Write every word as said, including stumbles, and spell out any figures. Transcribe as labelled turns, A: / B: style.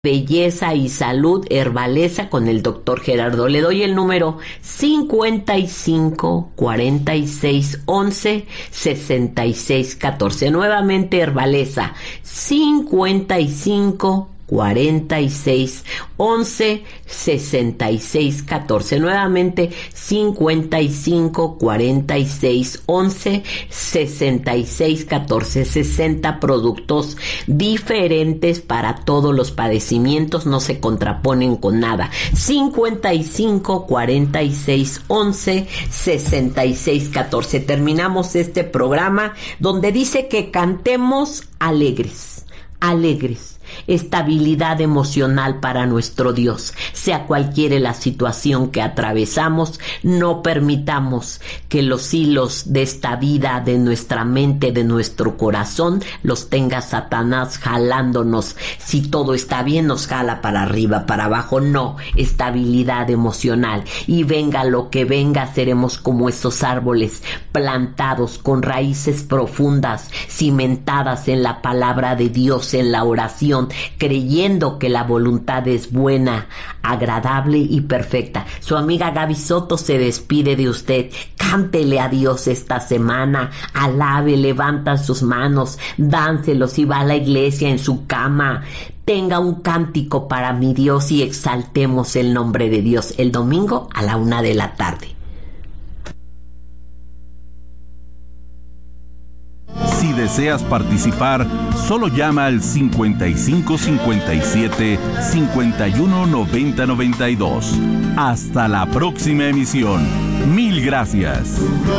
A: Belleza y Salud Herbaleza con el doctor Gerardo. Le doy el número cincuenta y cinco, cuarenta y seis, once, sesenta y seis, catorce. Nuevamente Herbaleza, cincuenta y cinco, cuarenta y seis, once, sesenta y seis, catorce. Nuevamente cincuenta y cinco, cuarenta y seis, once, sesenta y seis, catorce. sesenta productos diferentes para todos los padecimientos, no se contraponen con nada. cincuenta y cinco, cuarenta y seis, once, sesenta y seis, catorce. Terminamos este programa donde dice que cantemos alegres, alegres. Estabilidad emocional para nuestro Dios. Sea cualquiera la situación que atravesamos, no permitamos que los hilos de esta vida, de nuestra mente, de nuestro corazón, los tenga Satanás jalándonos. Si todo está bien, nos jala para arriba, para abajo. No, estabilidad emocional. Y venga lo que venga, seremos como esos árboles plantados con raíces profundas, cimentadas en la palabra de Dios, en la oración, creyendo que la voluntad es buena, agradable y perfecta. Su amiga Gaby Soto se despide de usted. Cántele a Dios esta semana, alabe, levanta sus manos, dánselo si va a la iglesia en su cama. Tenga un cántico para mi Dios y exaltemos el nombre de Dios el domingo a la una de la tarde.
B: Si deseas participar, solo llama al cincuenta y cinco, cincuenta y siete, cincuenta y uno, noventa, noventa y dos. Hasta la próxima emisión. Mil gracias.